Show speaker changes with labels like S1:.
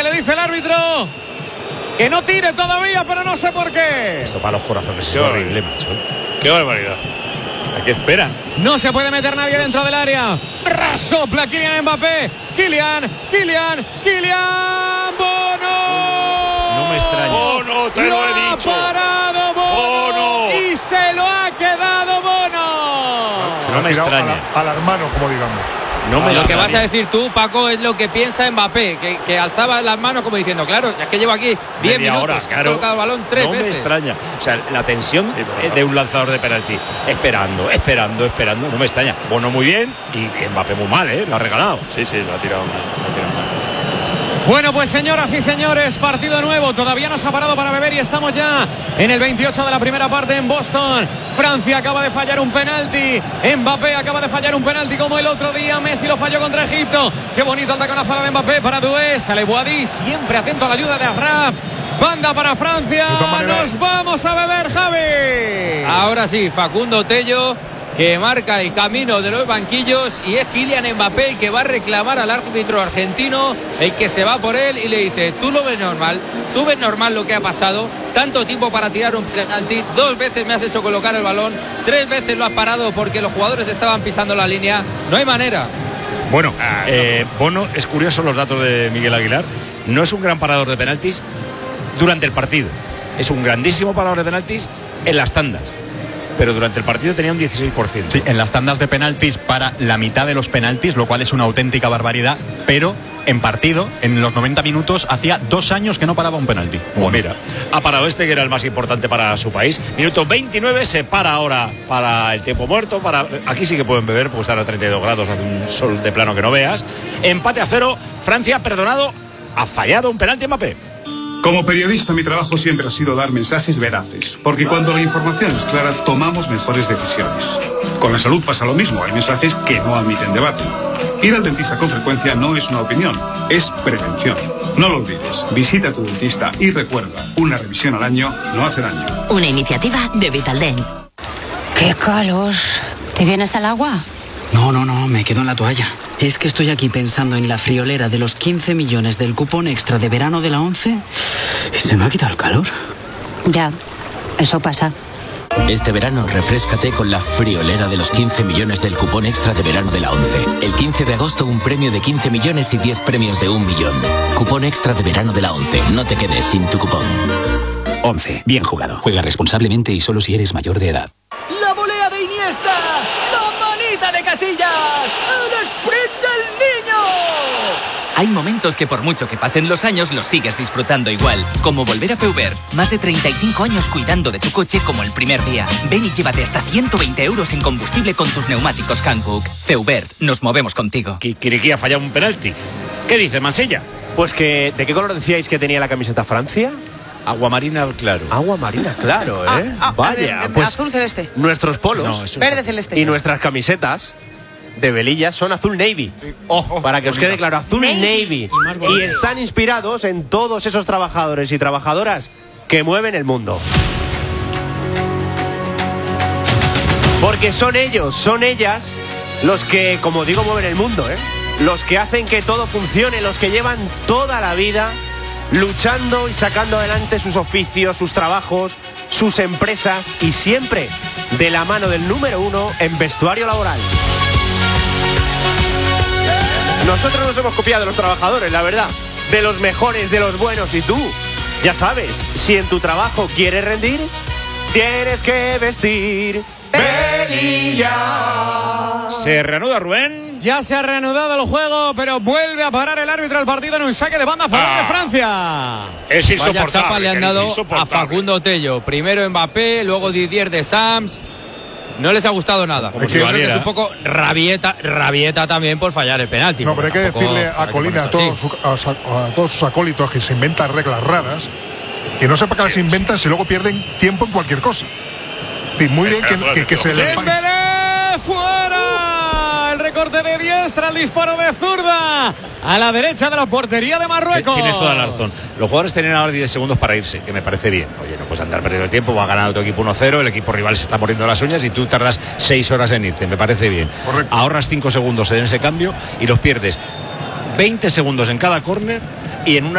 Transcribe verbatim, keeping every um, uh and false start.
S1: que le dice el árbitro que no tire todavía, pero no sé por qué.
S2: Esto para los corazones es horrible, macho.
S3: Qué barbaridad.
S2: ¿A qué esperan?
S1: No se puede meter nadie dentro del área. Rasopla Kylian Mbappé. Kylian, Kylian, Kylian Bono.
S2: No me extraña.
S3: Bono, te lo,
S1: lo
S3: he dicho.
S1: ha parado Bono.
S3: Bono.
S1: Y se lo ha quedado Bono.
S2: Se no me extraña.
S4: Al hermano, como digamos.
S2: No me
S5: Lo
S2: extraña.
S5: que vas a decir tú, Paco, es lo que piensa Mbappé, que, que alzaba las manos como diciendo, claro, es que llevo aquí diez
S2: Media
S5: minutos,
S2: hora,
S5: ha
S2: claro.
S5: colocado el balón tres
S2: no
S5: veces.
S2: me extraña. O sea, la tensión de un lanzador de penalti. Esperando, esperando, esperando. No me extraña. Bono muy bien y Mbappé muy mal, ¿eh? Lo ha regalado.
S3: Sí, sí, lo ha tirado mal. Lo ha tirado mal.
S1: Bueno, pues señoras y señores, partido nuevo, todavía no se ha parado para beber y estamos ya en el veintiocho de la primera parte en Boston. Francia acaba de fallar un penalti, Mbappé acaba de fallar un penalti como el otro día, Messi lo falló contra Egipto. Qué bonito el taconazo de Mbappé para Doué, sale Boadí, siempre atento a la ayuda de Arraf. Banda para Francia, nos vamos a beber, Javi.
S5: Ahora sí, Facundo Tello, que marca el camino de los banquillos, y es Kylian Mbappé el que va a reclamar al árbitro argentino, el que se va por él y le dice, tú lo ves normal, tú ves normal lo que ha pasado, tanto tiempo para tirar un penalti, dos veces me has hecho colocar el balón, tres veces lo has parado porque los jugadores estaban pisando la línea, no hay manera.
S2: Bueno, eh, Bono, es curioso los datos de Miguel Aguilar, no es un gran parador de penaltis durante el partido, es un grandísimo parador de penaltis en las tandas, pero durante el partido tenía un dieciséis por ciento.
S6: Sí, en las tandas de penaltis para la mitad de los penaltis, lo cual es una auténtica barbaridad, pero en partido, en los noventa minutos, hacía dos años que no paraba un penalti.
S2: Bueno, mira, ha parado este que era el más importante para su país. Minuto veintinueve, se para ahora para el tiempo muerto. Para... Aquí sí que pueden beber porque están a treinta y dos grados, hace un sol de plano que no veas. Empate a cero, Francia perdonado, ha fallado un penalti Mbappé.
S7: Como periodista, mi trabajo siempre ha sido dar mensajes veraces, porque cuando la información es clara, tomamos mejores decisiones. Con la salud pasa lo mismo, hay mensajes que no admiten debate. Ir al dentista con frecuencia no es una opinión, es prevención. No lo olvides, visita a tu dentista y recuerda, una revisión al año no hace daño.
S8: Una iniciativa de Vitaldent.
S9: ¡Qué calor! ¿Te vienes al agua?
S10: No, no, no, me quedo en la toalla. Es que estoy aquí pensando en la friolera de los quince millones del cupón extra de verano de la ONCE y se me ha quitado el calor.
S9: Ya, eso pasa.
S11: Este verano refréscate con la friolera de los quince millones del cupón extra de verano de la ONCE. El quince de agosto un premio de quince millones y diez premios de un millón. Cupón extra de verano de la ONCE. No te quedes sin tu cupón.
S12: ONCE. Bien jugado. Juega responsablemente y solo si eres mayor de edad.
S13: La volea de Iniesta. La manita de Casillas. El sprint del niño. Hay momentos que por mucho que pasen los años los sigues disfrutando igual. Como volver a Feubert. Más de treinta y cinco años cuidando de tu coche como el primer día. Ven y llévate hasta ciento veinte euros en combustible con tus neumáticos Hankook. Feubert, nos movemos contigo.
S2: Kirikia ha fallado un penalti. ¿Qué dice Mansilla?
S14: Pues que, ¿de qué color decíais que tenía la camiseta Francia?
S2: Agua marina claro.
S14: Agua marina claro, ¿eh?
S15: Ah, ah,
S14: Vaya,
S15: eh,
S14: pues
S15: azul celeste.
S14: Nuestros polos
S2: No,
S15: verde celeste.
S14: y nuestras camisetas de velillas son azul navy.
S2: Oh,
S14: para que os quede claro, azul
S15: Navy.
S14: navy. Y, y están inspirados en todos esos trabajadores y trabajadoras que mueven el mundo. Porque son ellos, son ellas los que, como digo, mueven el mundo, ¿eh? Los que hacen que todo funcione, los que llevan toda la vida luchando y sacando adelante sus oficios, sus trabajos, sus empresas y siempre de la mano del número uno en vestuario laboral. Nosotros nos hemos copiado de los trabajadores, la verdad, de los mejores, de los buenos, y tú, ya sabes, si en tu trabajo quieres rendir, tienes que vestir velilla.
S2: Se reanuda Rubén.
S1: Ya se ha reanudado el juego, pero vuelve a parar el árbitro del partido en un saque de banda a favor
S2: Ah.
S1: de Francia.
S2: Es
S5: Vaya
S2: insoportable.
S5: chapa le han dado a
S2: insoportable.
S5: Facundo Tello. Primero Mbappé, luego Didier Deschamps. No les ha gustado nada.
S2: Como
S5: Yo
S2: si
S5: creo que
S2: valiera.
S5: es un poco rabieta, rabieta también por fallar el penalti.
S4: No, pero hay que
S5: Tampoco
S4: decirle a
S5: para que
S4: Colina, a
S5: ponerse
S4: todos,
S5: así.
S4: su- a, a todos sus acólitos que se inventan reglas raras, que no sepa que las inventan si luego pierden tiempo en cualquier cosa. En fin, muy bien que, que, que se le...
S1: Dembélé fuera. El recorte de diestra, el disparo de zurda a la derecha de la portería de Marruecos.
S2: Tienes toda la razón. Los jugadores tienen ahora diez segundos para irse, que me parece bien. Oye, no puedes andar perdiendo el tiempo, va ganando tu equipo uno cero, el equipo rival se está muriendo las uñas y tú tardas seis horas en irte, me parece bien.
S4: Correcto.
S2: Ahorras cinco segundos en ese cambio y los pierdes veinte segundos en cada córner y en una